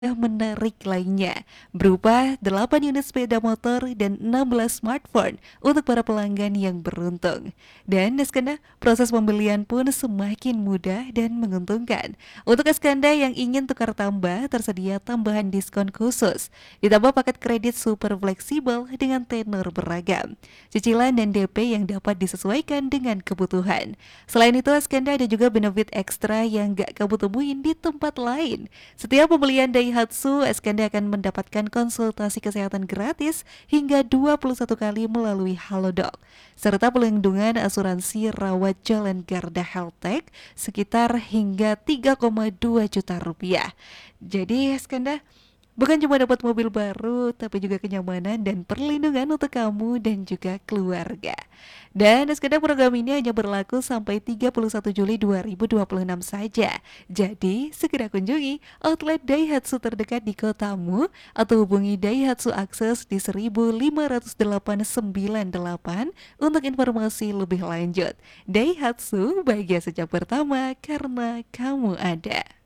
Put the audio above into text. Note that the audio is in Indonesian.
menarik lainnya, berupa 8 unit sepeda motor dan 16 smartphone untuk para pelanggan yang beruntung. Dan Eskanda, proses pembelian pun semakin mudah dan menguntungkan. Untuk Eskanda yang ingin tukar tambah, tersedia tambahan diskon khusus, ditambah paket kredit super fleksibel dengan tenor beragam, cicilan dan DP yang dapat disesuaikan dengan kebutuhan. Selain itu, Eskanda ada juga benefit ekstra yang gak kamu temuin di tempat lain. Setiap pembelian Daihatsu, Eskanda akan mendapatkan konsultasi kesehatan gratis hingga 21 kali melalui Halodoc, serta pelindungan asuransi rawat jalan Garda Healthtech sekitar hingga 3,2 juta rupiah. Jadi Eskanda bukan cuma dapat mobil baru, tapi juga kenyamanan dan perlindungan untuk kamu dan juga keluarga. Dan sekedar program ini hanya berlaku sampai 31 Juli 2026 saja. Jadi, segera kunjungi outlet Daihatsu terdekat di kotamu atau hubungi Daihatsu Akses di 15898 untuk informasi lebih lanjut. Daihatsu, bahagia sejak pertama karena kamu ada.